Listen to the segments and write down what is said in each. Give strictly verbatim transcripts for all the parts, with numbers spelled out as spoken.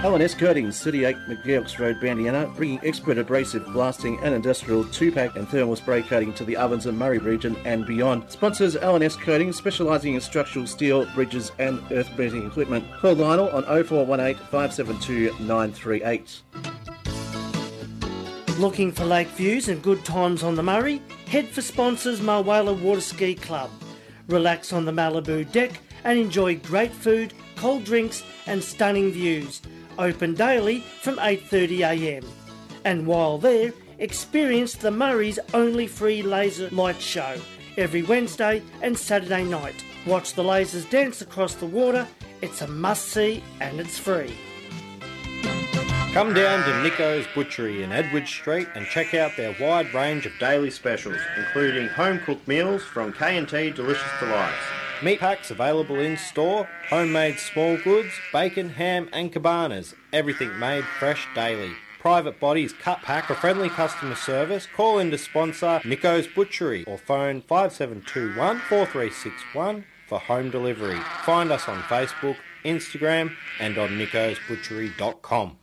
L and S Coatings, thirty-eight McGeochs Road, Bandiana, bringing expert abrasive blasting and industrial two-pack and thermal spray coating to the Ovens and Murray region and beyond. Sponsors L and S Coatings, specialising in structural steel, bridges and earth-bending equipment. Call Lionel on oh four one eight, five seven two, nine three eight. Looking for lake views and good times on the Murray? Head for sponsors Mulwala Water Ski Club. Relax on the Malibu deck and enjoy great food, cold drinks and stunning views. Open daily from eight thirty a m. And while there, experience the Murray's only free laser light show every Wednesday and Saturday night. Watch the lasers dance across the water. It's a must-see and it's free. Come down to Nico's Butchery in Edward Street and check out their wide range of daily specials, including home-cooked meals from K and T Delicious Delights. Meat packs available in store, homemade small goods, bacon, ham and cabanas. Everything made fresh daily. Private bodies cut pack for friendly customer service. Call in to sponsor Nico's Butchery or phone five seven two one, four three six one for home delivery. Find us on Facebook, Instagram and on nicos butchery dot com.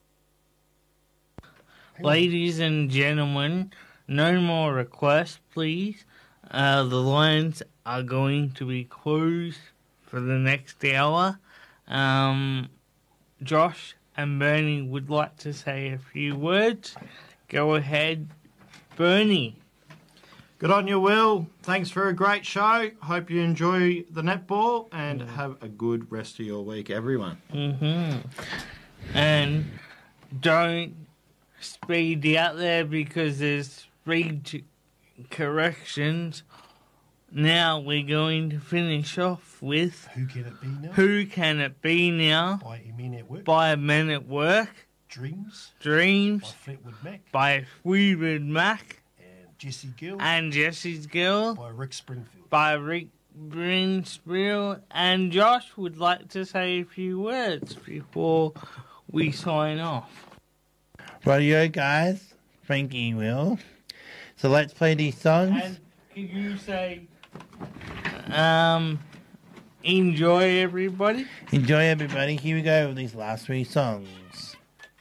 Ladies and gentlemen, no more requests, please. Uh, the lines are going to be closed for the next hour. Um, Josh and Bernie would like to say a few words. Go ahead, Bernie. Good on you, Will. Thanks for a great show. Hope you enjoy the netball and mm. have a good rest of your week, everyone. Mm-hmm. And don't speed out there because there's speed corrections. Now we're going to finish off with Who Can It Be Now? Who Can It Be Now? By a Men at Work. By a Men at Work. Dreams. Dreams. By Fleetwood Mac. By Fleetwood Mac. And Jessie Gill. And Jessie's Girl. By Rick Springfield. By Rick Springfield. And Josh would like to say a few words before we sign off. Radio guys, Frankie Will. So let's play these songs. And can you say, um, enjoy everybody? Enjoy everybody. Here we go with these last three songs.